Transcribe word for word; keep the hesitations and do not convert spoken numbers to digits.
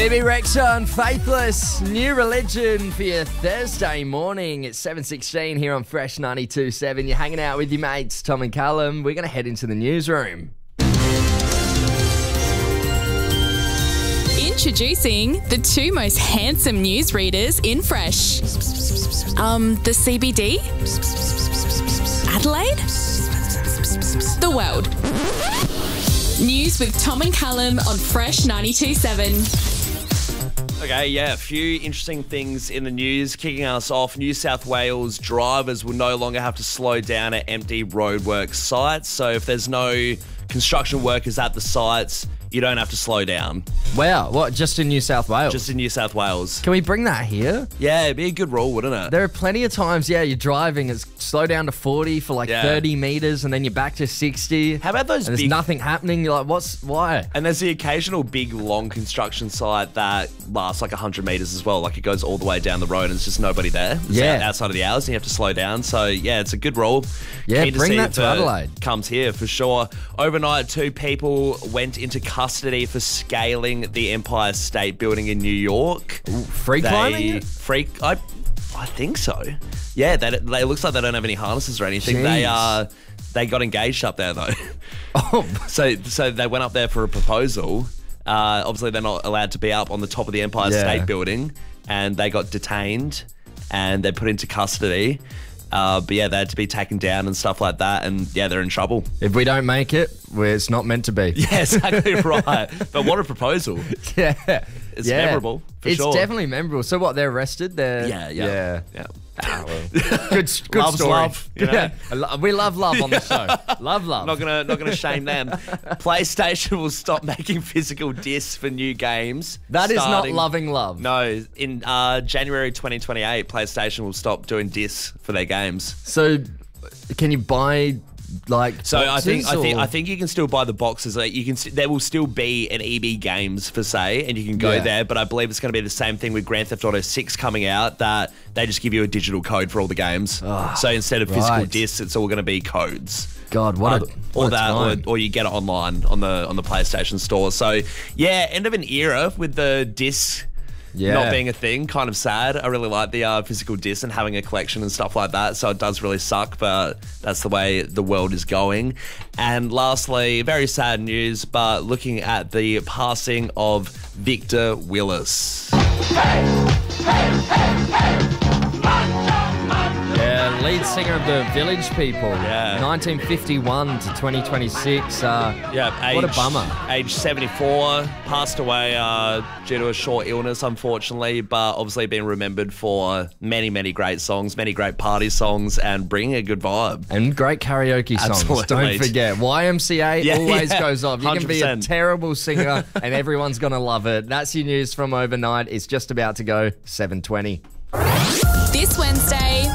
B B Rexa and Faithless, new religion for your Thursday morning. It's seven sixteen here on Fresh ninety-two point seven. You're hanging out with your mates, Tom and Callum. We're going to head into the newsroom. Introducing the two most handsome newsreaders in Fresh. Um, the C B D? Adelaide? The world. News with Tom and Callum on Fresh ninety-two point seven. Okay, yeah, a few interesting things in the news. Kicking us off, New South Wales drivers will no longer have to slow down at empty roadwork sites. So if there's no construction workers at the sites, you don't have to slow down. Wow, what, just in New South Wales? Just in New South Wales. Can we bring that here? Yeah, it'd be a good rule, wouldn't it? There are plenty of times, yeah, you're driving, it's slow down to forty for like Yeah. thirty metres and then you're back to sixty. How about those and there's big... nothing happening. You're like, what's, why? And there's the occasional big, long construction site that lasts like one hundred metres as well. Like it goes all the way down the road and there's just nobody there. It's Yeah. out- outside of the hours and you have to slow down. So, yeah, it's a good rule. Yeah, Keen to bring see that if to it Adelaide. Comes here for sure. Overnight, two people went into custody for scaling the Empire State Building in New York. Ooh, free They climbing it? Freak, I, I think so. Yeah, they, they, it looks like they don't have any harnesses or anything. Jeez. They uh, they got engaged up there though. Oh, So, so they went up there for a proposal. Uh, obviously, they're not allowed to be up on the top of the Empire Yeah. State Building, and they got detained and they're put into custody. Uh, but yeah, they had to be taken down and stuff like that, and yeah, they're in trouble. if we don't make it, well, it's not meant to be. Yeah, exactly right. But what a proposal! Yeah. It's Yeah. memorable, for it's sure. definitely memorable. So what, they're arrested? They're, Yeah, yeah, Yeah. yeah. Ah, well. Good, good Love's story. love, you know? Yeah. I lo- We love love on the show. Love love. Not gonna, not gonna shame them. PlayStation will stop making physical discs for new games. That is not starting- loving love. No, in uh, January twenty twenty-eight, PlayStation will stop doing discs for their games. So can you buy like So I think I boxes, think or- I think you can still buy the boxes. Like you can, st- there will still be an E B Games for say, and you can go Yeah. there. But I believe it's going to be the same thing with Grand Theft Auto six coming out. That they just give you a digital code for all the games. Ah, so instead of physical right. discs, it's all going to be codes. God, what Uh, a or what a that, time. or, or you get it online on the on the PlayStation Store. So yeah, end of an era with the disc Yeah. not being a thing. Kind of sad. I really like the uh, physical disc and having a collection and stuff like that. So it does really suck, but that's the way the world is going. And lastly, very sad news, but looking at the passing of Victor Willis. Yeah, lead singer of the Village People. Yeah. nineteen fifty-one to twenty twenty-six. Uh, Yeah, age, what a bummer. Age seventy-four, passed away uh, due to a short illness, unfortunately, but obviously being remembered for many, many great songs, many great party songs, and bringing a good vibe. And great karaoke songs. Absolutely. Don't forget. Y M C A Yeah, always yeah. goes off. You can be a one hundred percent. terrible singer and everyone's going to love it. That's your news from overnight. It's just about to go seven twenty. This Wednesday,